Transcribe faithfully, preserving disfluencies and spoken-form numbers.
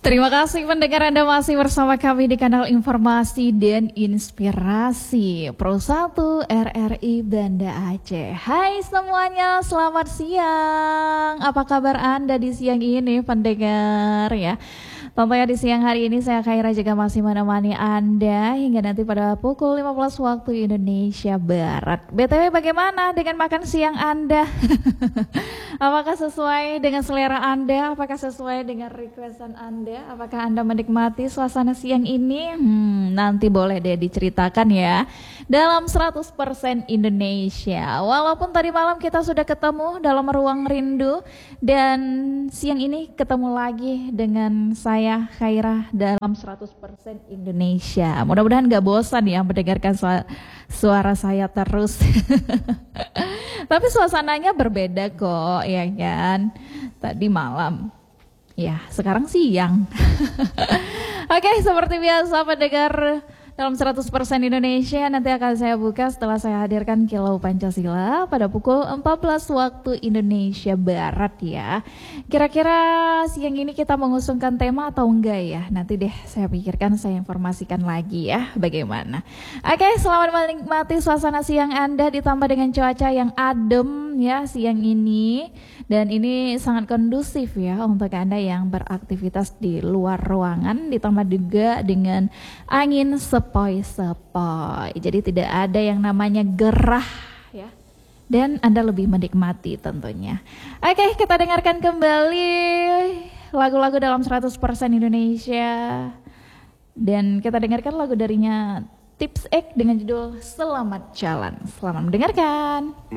Terima kasih pendengar, Anda masih bersama kami di kanal Informasi dan Inspirasi Pro satu R R I Banda Aceh. Hai semuanya, selamat siang. Apa kabar Anda di siang ini pendengar ya? Tentunya di siang hari ini saya Khaira juga masih menemani Anda hingga nanti pada pukul lima belas waktu Indonesia Barat. B T W bagaimana dengan makan siang Anda? Apakah sesuai dengan selera Anda? Apakah sesuai dengan requestan Anda? Apakah Anda menikmati suasana siang ini? Hmm, nanti boleh deh diceritakan ya dalam seratus persen Indonesia. Walaupun tadi malam kita sudah ketemu dalam ruang rindu, dan siang ini ketemu lagi dengan saya Khaira dalam seratus persen Indonesia. Mudah-mudahan gak bosan ya mendengarkan suara, suara saya terus. Tapi suasananya berbeda kok, ya kan? Tadi malam, ya sekarang siang. Oke, seperti biasa pendengar dalam seratus persen Indonesia nanti akan saya buka setelah saya hadirkan Kilau Pancasila pada pukul empat belas waktu Indonesia Barat ya. Kira-kira siang ini kita mengusungkan tema atau enggak ya? Nanti deh saya pikirkan, saya informasikan lagi ya bagaimana. Oke, selamat menikmati suasana siang Anda ditambah dengan cuaca yang adem ya siang ini. Dan ini sangat kondusif ya untuk Anda yang beraktivitas di luar ruangan, ditambah juga dengan angin sepoi-sepoi. Jadi tidak ada yang namanya gerah ya. Dan Anda lebih menikmati tentunya. Oke, kita dengarkan kembali lagu-lagu dalam seratus persen Indonesia. Dan kita dengarkan lagu darinya Tips X dengan judul Selamat Jalan. Selamat mendengarkan.